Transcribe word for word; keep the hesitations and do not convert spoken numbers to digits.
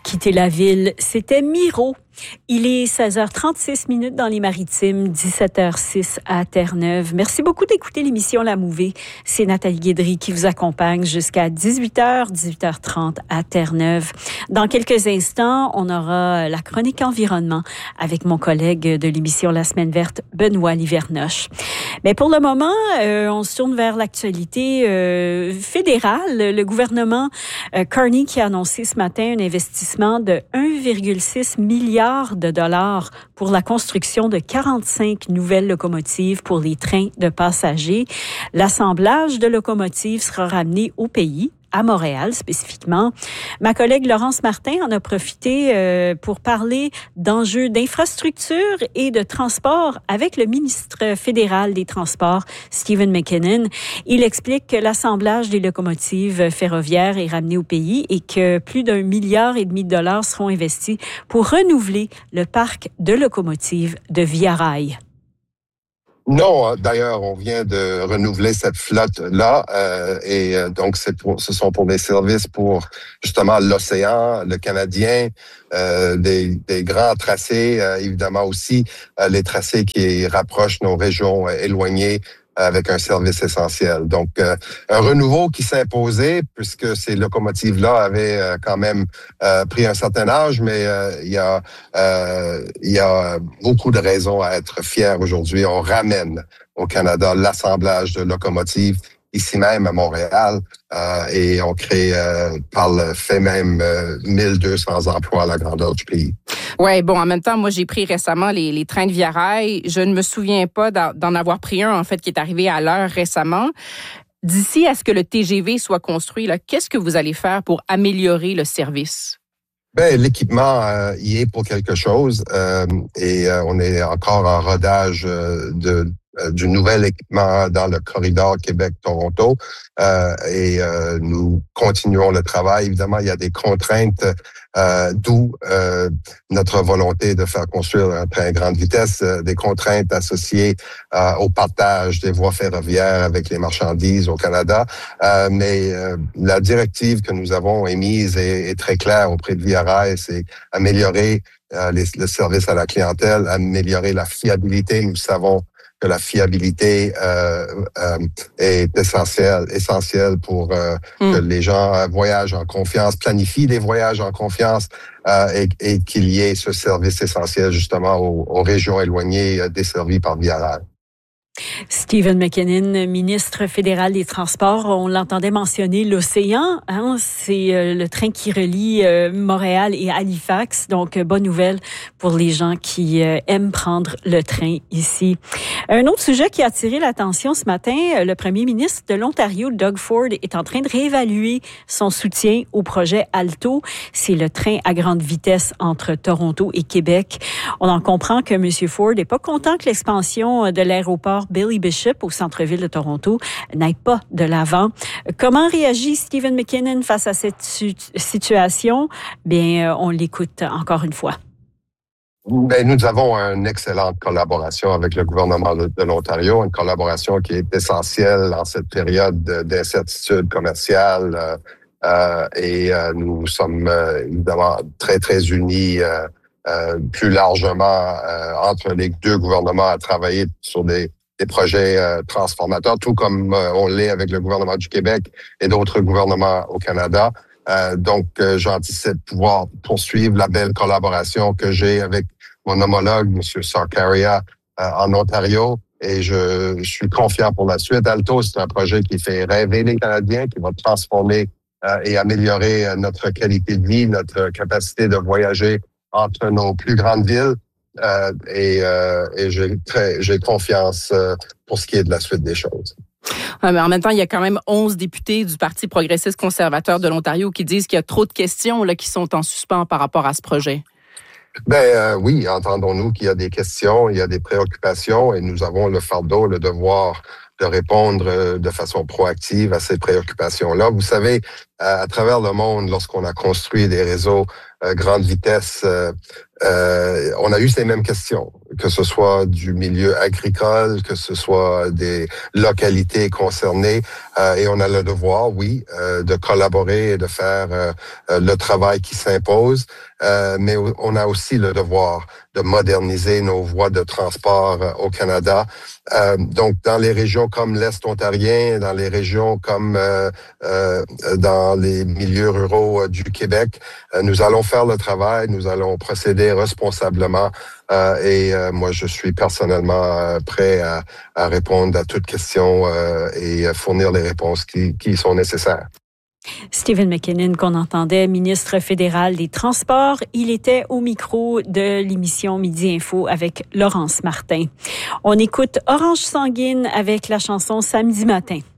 quitter la ville, c'était Miro. Il est seize heures trente-six minutes dans les Maritimes, dix-sept heures six à Terre-Neuve. Merci beaucoup d'écouter l'émission La Mouvée. C'est Nathalie Guédry qui vous accompagne jusqu'à dix-huit heures, dix-huit heures trente à Terre-Neuve. Dans quelques instants, on aura la chronique environnement avec mon collègue de l'émission La Semaine verte, Benoît Livernoche. Mais pour le moment, euh, on se tourne vers l'actualité euh, fédérale. Le gouvernement euh, Carney qui a annoncé ce matin un investissement de un virgule six milliard de dollars pour la construction de quarante-cinq nouvelles locomotives pour les trains de passagers. L'assemblage de locomotives sera ramené au pays, à Montréal spécifiquement. Ma collègue Laurence Martin en a profité euh, pour parler d'enjeux d'infrastructure et de transport avec le ministre fédéral des Transports, Stephen McKinnon. Il explique que l'assemblage des locomotives ferroviaires est ramené au pays et que plus d'un milliard et demi de dollars seront investis pour renouveler le parc de locomotives de Via Rail. Non, d'ailleurs, on vient de renouveler cette flotte-là euh, et euh, donc c'est pour, ce sont pour des services pour justement l'océan, le Canadien, euh, des, des grands tracés, euh, évidemment aussi euh, les tracés qui rapprochent nos régions euh, éloignées avec un service essentiel. Donc, euh, un renouveau qui s'est imposé puisque ces locomotives-là avaient euh, quand même euh, pris un certain âge, mais euh, il y a euh, il y a beaucoup de raisons à être fiers aujourd'hui. On ramène au Canada l'assemblage de locomotives ici même à Montréal euh, et on crée euh, par le fait même euh, mille deux cents emplois à la grandeur du pays. Ouais, bon, en même temps, moi, j'ai pris récemment les, les trains de Via Rail. Je ne me souviens pas d'en, d'en avoir pris un, en fait, qui est arrivé à l'heure récemment. D'ici à ce que le T G V soit construit, là, qu'est-ce que vous allez faire pour améliorer le service? Ben, l'équipement euh, y est pour quelque chose euh, et euh, on est encore en rodage euh, de du nouvel équipement dans le corridor Québec-Toronto euh, et euh, nous continuons le travail. Évidemment, il y a des contraintes, euh, d'où euh, notre volonté de faire construire un train à grande vitesse, euh, des contraintes associées euh, au partage des voies ferroviaires avec les marchandises au Canada. Euh, mais euh, la directive que nous avons émise est, est très claire auprès de Via Rail, c'est améliorer euh, les, le service à la clientèle, améliorer la fiabilité. Nous savons que la fiabilité euh, euh, est essentielle, essentielle pour euh, mm. que les gens euh, voyagent en confiance, planifient des voyages en confiance euh, et, et qu'il y ait ce service essentiel justement aux, aux régions éloignées euh, desservies par Via Rail. Stephen McKinnon, ministre fédéral des Transports, on l'entendait mentionner l'océan. Hein, c'est euh, le train qui relie euh, Montréal et Halifax. Donc, euh, bonne nouvelle pour les gens qui euh, aiment prendre le train ici. Un autre sujet qui a attiré l'attention ce matin, euh, le premier ministre de l'Ontario, Doug Ford, est en train de réévaluer son soutien au projet Alto. C'est le train à grande vitesse entre Toronto et Québec. On en comprend que M. Ford n'est pas content que l'expansion de l'aéroport Billy Bishop au centre-ville de Toronto n'aille pas de l'avant. Comment réagit Stephen McKinnon face à cette situation? Bien, on l'écoute encore une fois. Ben, nous avons une excellente collaboration avec le gouvernement de, de l'Ontario, une collaboration qui est essentielle en cette période d'incertitude commerciale euh, euh, et euh, nous sommes euh, évidemment très, très unis euh, euh, plus largement euh, entre les deux gouvernements à travailler sur des des projets euh, transformateurs, tout comme euh, on l'est avec le gouvernement du Québec et d'autres gouvernements au Canada. Euh, donc, euh, j'anticipe pouvoir poursuivre la belle collaboration que j'ai avec mon homologue, M. Sarkaria, euh, en Ontario. Et je, je suis confiant pour la suite. Alto, c'est un projet qui fait rêver les Canadiens, qui va transformer euh, et améliorer euh, notre qualité de vie, notre capacité de voyager entre nos plus grandes villes. Euh, et euh, et j'ai, très, j'ai confiance euh, pour ce qui est de la suite des choses. Ouais, mais en même temps, il y a quand même onze députés du Parti progressiste conservateur de l'Ontario qui disent qu'il y a trop de questions là, qui sont en suspens par rapport à ce projet. Ben euh, oui, entendons-nous qu'il y a des questions, il y a des préoccupations et nous avons le fardeau, le devoir de répondre de façon proactive à ces préoccupations-là. Vous savez, à travers le monde, lorsqu'on a construit des réseaux euh, grande vitesse, euh, euh, on a eu ces mêmes questions, que ce soit du milieu agricole, que ce soit des localités concernées, euh, et on a le devoir, oui, euh, de collaborer et de faire euh, le travail qui s'impose, euh, mais on a aussi le devoir de moderniser nos voies de transport euh, au Canada. Euh, donc, dans les régions comme l'Est ontarien, dans les régions comme euh, euh, dans les milieux ruraux euh, du Québec, euh, nous allons faire le travail, nous allons procéder responsablement euh, et euh, moi, je suis personnellement euh, prêt à, à répondre à toutes questions euh, et fournir les réponses qui, qui sont nécessaires. Stephen McKinnon, qu'on entendait, ministre fédéral des Transports, il était au micro de l'émission Midi Info avec Laurence Martin. On écoute Orange Sanguine avec la chanson Samedi matin.